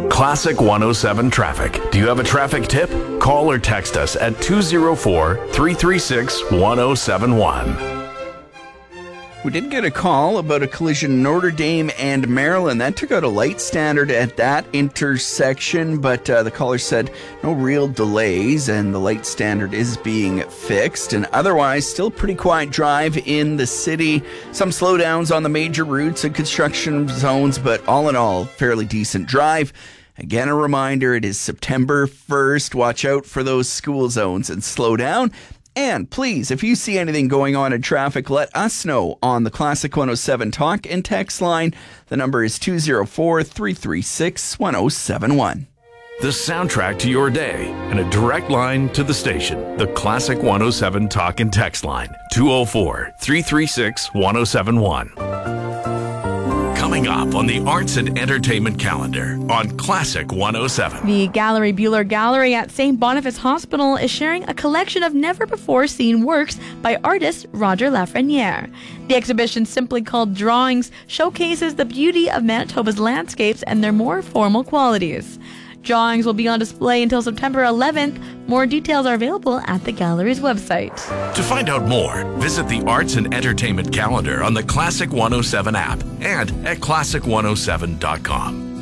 Classic 107 Traffic. Do you have a traffic tip? Call or text us at 204-336-1071. We did get a call about a collision in Notre Dame and Maryland. That took out a light standard at that intersection, but the caller said no real delays and the light standard is being fixed. And otherwise, still pretty quiet drive in the city. Some slowdowns on the major routes and construction zones, but all in all, fairly decent drive. Again, a reminder, it is September 1st. Watch out for those school zones and slow down. And please, if you see anything going on in traffic, let us know on the Classic 107 talk and text line. The number is 204-336-1071. The soundtrack to your day and a direct line to the station. The Classic 107 talk and text line, 204-336-1071. Coming up on the Arts and Entertainment calendar on Classic 107. The Gallery Buehler Gallery at St. Boniface Hospital is sharing a collection of never-before-seen works by artist Roger Lafreniere. The exhibition, simply called Drawings, showcases the beauty of Manitoba's landscapes and their more formal qualities. Drawings will be on display until September 11th. More details are available at the gallery's website. To find out more, visit the Arts and Entertainment calendar on the Classic 107 app and at classic107.com.